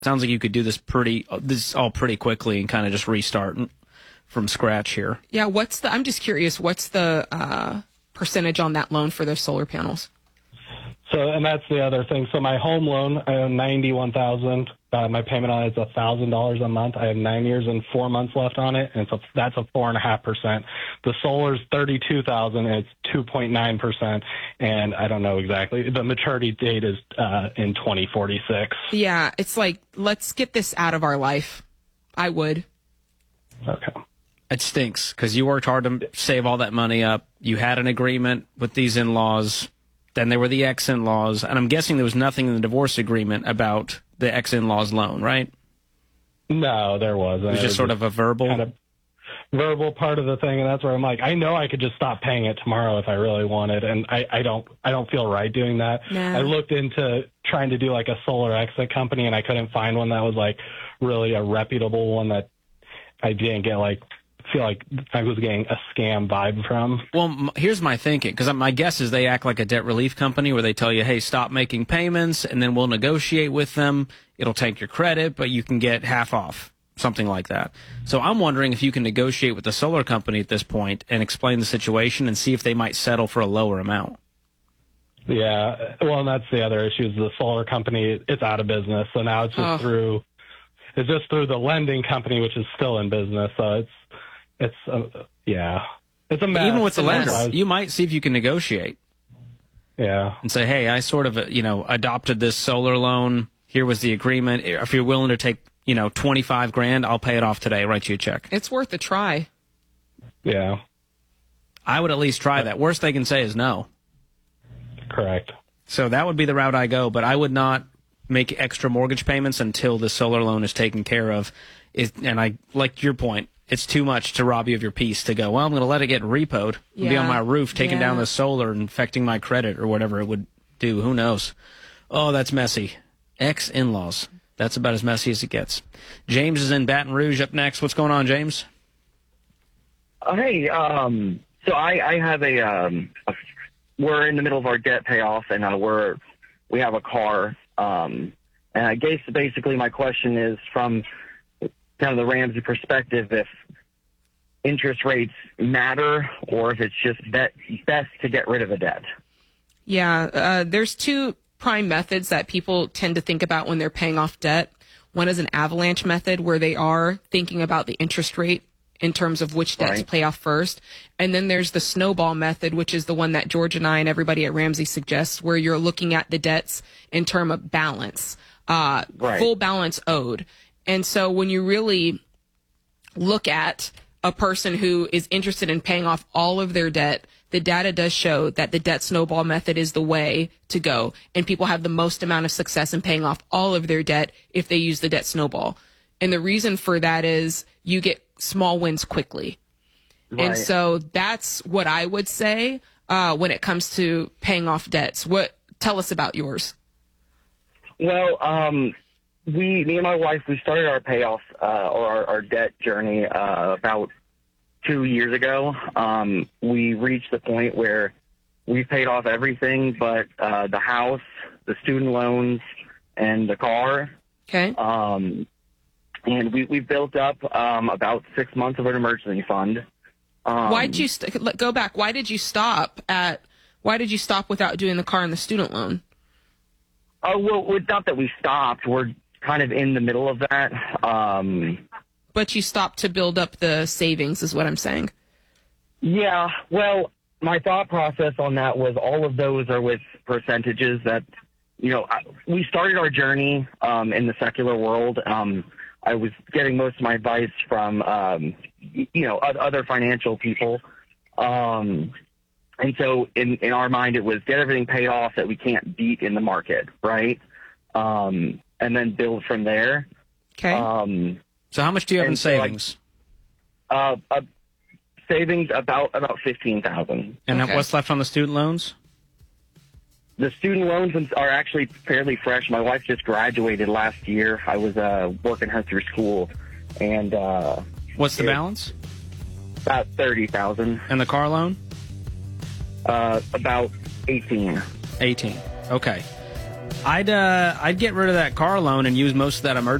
Sounds like you could do this all pretty quickly and kind of just restart from scratch here. Yeah, I'm just curious, what's the percentage on that loan for those solar panels? So, and that's the other thing. So my home loan, I own $91,000. My payment on it is $1,000 a month. I have 9 years and 4 months left on it, and so that's a 4.5%. The solar's $32,000, and it's 2.9%. And I don't know exactly. The maturity date is in 2046. Yeah, it's like, let's get this out of our life. I would. Okay. It stinks because you worked hard to save all that money up. You had an agreement with these in-laws. Then there were the ex-in-laws, and I'm guessing there was nothing in the divorce agreement about the ex-in-laws loan, right? No, there wasn't. It was just sort of a verbal? Kind of verbal part of the thing, and that's where I'm like, I know I could just stop paying it tomorrow if I really wanted, and I don't feel right doing that. Nah. I looked into trying to do like a solar exit company, and I couldn't find one that was like really a reputable one that I didn't get feel like I was getting a scam vibe from. Well, here's my thinking, because my guess is they act like a debt relief company where they tell you, hey, stop making payments, and then we'll negotiate with them. It'll take your credit, but you can get half off, something like that. So I'm wondering if you can negotiate with the solar company at this point and explain the situation and see if they might settle for a lower amount. Yeah, well, and that's the other issue is the solar company, it's out of business, so now it's just through the lending company, which is still in business, so it's a mess. Even with the lender, you might see if you can negotiate. Yeah. And say, hey, I sort of, adopted this solar loan. Here was the agreement. If you're willing to take, $25,000, I'll pay it off today. Write you a check. It's worth a try. Yeah. I would at least try that. Worst they can say is no. Correct. So that would be the route I go, but I would not make extra mortgage payments until the solar loan is taken care of. And I like your point. It's too much to rob you of your peace to go, well, I'm going to let it get repoed, be on my roof, taking down the solar and affecting my credit or whatever it would do. Who knows? Oh, that's messy. Ex-in-laws. That's about as messy as it gets. James is in Baton Rouge up next. What's going on, James? Hey, so I have we're in the middle of our debt payoff, and we have a car. And I guess basically my question is from kind of the Ramsey perspective, if interest rates matter or if it's just best to get rid of a debt. Yeah, there's two prime methods that people tend to think about when they're paying off debt. One is an avalanche method where they are thinking about the interest rate in terms of which debt to pay off first. And then there's the snowball method, which is the one that George and I and everybody at Ramsey suggests, where you're looking at the debts in terms of balance, full balance owed. And so when you really look at a person who is interested in paying off all of their debt, the data does show that the debt snowball method is the way to go. And people have the most amount of success in paying off all of their debt if they use the debt snowball. And the reason for that is you get small wins quickly. Right. And so that's what I would say when it comes to paying off debts. Tell us about yours. Well, me and my wife, we started our payoff or our debt journey about 2 years ago. We reached the point where we paid off everything but the house, the student loans, and the car. Okay. And we built up about 6 months of an emergency fund. Why'd you go back? Why did you stop without doing the car and the student loan? Oh, well, it's not that we stopped. We're kind of in the middle of that. But you stopped to build up the savings is what I'm saying. Yeah. Well, my thought process on that was all of those are with percentages that, we started our journey in the secular world. I was getting most of my advice from, other financial people. And so in our mind, it was get everything paid off that we can't beat in the market, right? And then build from there. Okay. So how much do you have in savings? Savings about $15,000. And what's left on the student loans? The student loans are actually fairly fresh. My wife just graduated last year. I was working her through school, and what's the balance? About $30,000. And the car loan? About 18. 18. Okay. I'd get rid of that car loan and use most of that emergency